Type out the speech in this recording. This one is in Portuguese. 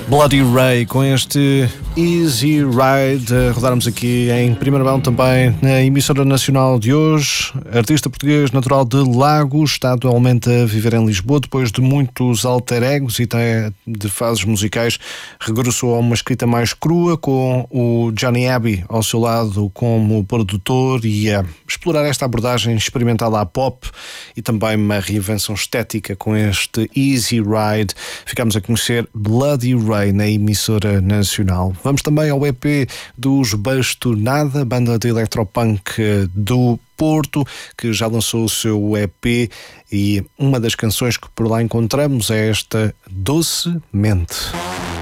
Bloody Ray com este Easy Ride a rodarmos aqui em primeira mão também na emissora nacional de hoje. Artista português natural de Lagos, está atualmente a viver em Lisboa depois de muitos alter egos e até de fases musicais. Regressou a uma escrita mais crua com o Johnny Abbey ao seu lado como produtor e a explorar esta abordagem experimentada à pop e também uma reinvenção estética com este Easy Ride. Ficamos a conhecer Bloody Ray na emissora nacional. Vamos também ao EP dos Bastonada, banda de electropunk do Porto, que já lançou o seu EP e uma das canções que por lá encontramos é esta Docemente.